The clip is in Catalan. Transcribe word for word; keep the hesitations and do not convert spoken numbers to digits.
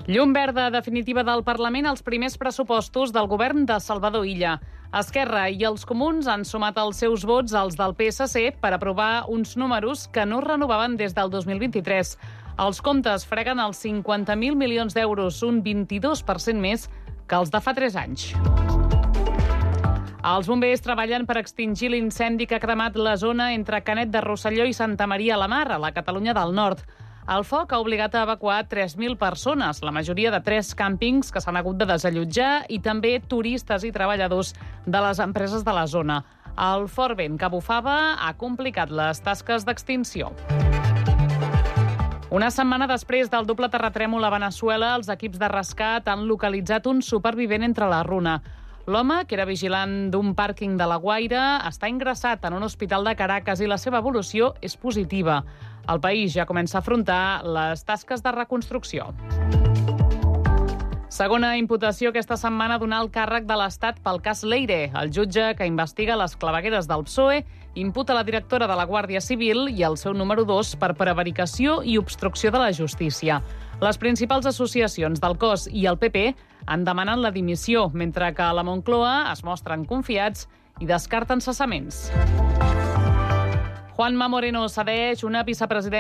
Llum verda definitiva del Parlament als primers pressupostos del govern de Salvador Illa. Esquerra i els comuns han sumat els seus vots als del P S C per aprovar uns números que no renovaven des del dos mil vint-i-tres. Els comptes freguen els cinquanta mil milions d'euros, un vint-i-dos per cent més que els de fa tres anys. Els bombers treballen per extingir l'incendi que ha cremat la zona entre Canet de Rosselló i Santa Maria la Mar, a la Catalunya del Nord. El foc ha obligat a evacuar tres mil persones, la majoria de tres càmpings que s'han hagut de desallotjar i també turistes i treballadors de les empreses de la zona. El fort vent que bufava ha complicat les tasques d'extinció. Una setmana després del doble terratrèmol a Veneçuela, els equips de rescat han localitzat un supervivent entre la runa. L'home, que era vigilant d'un pàrquing de La Guaira, està ingressat en un hospital de Caracas i la seva evolució és positiva. El país ja comença a afrontar les tasques de reconstrucció. Segona imputació aquesta setmana d'un alt càrrec de l'Estat pel cas Leire. El jutge que investiga les clavegueres del P S O E imputa la directora de la Guàrdia Civil i el seu número dos per prevaricació i obstrucció de la justícia. Les principals associacions del cos i el P P han demanat la dimissió, mentre que a la Moncloa es mostren confiats i descarten cessaments. Juanma Moreno cedeix una vicepresidència